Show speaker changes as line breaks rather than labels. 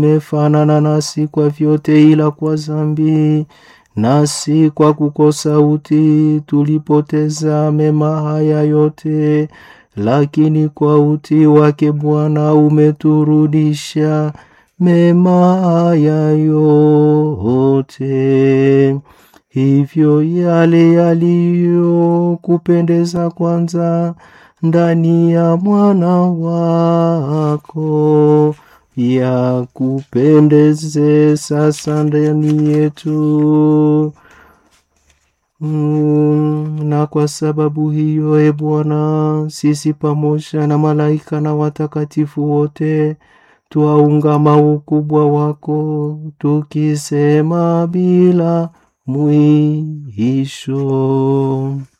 mefanana nasi kwa vyote ila kwa dhambi, nasi kwa kukosa utii tulipoteza mema haya yote, lakini kwa utii wake Bwana umeturudisha mema haya yote. Hivyo yale yaliyo kupendeza kwanza ndani ya mwana wako ya kupendeze sasa ndani yetu. Na kwa sababu hiyo, Bwana, sisi pamoja na malaika na watakatifu wote twaungama ukubwa wako tukisema bila mwisho.